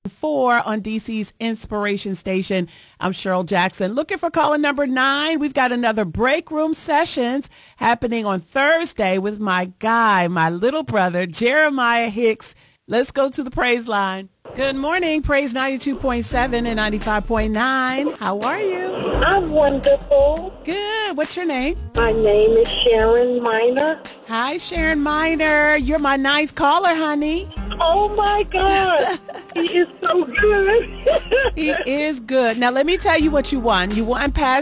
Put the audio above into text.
4 on DC's Inspiration Station. I'm Cheryl Jackson. Looking for caller number 9. We've got another break room sessions happening on Thursday with my little brother, Jeremiah Hicks. Let's go to the praise line. Good morning, Praise 92.7 and 95.9. How are you? I'm wonderful. Good. What's your name? My name is Sharon Miner. Hi, Sharon Miner. You're my 9th caller, honey. Oh, my God. He is so good. He is good. Now, let me tell you what you won. You won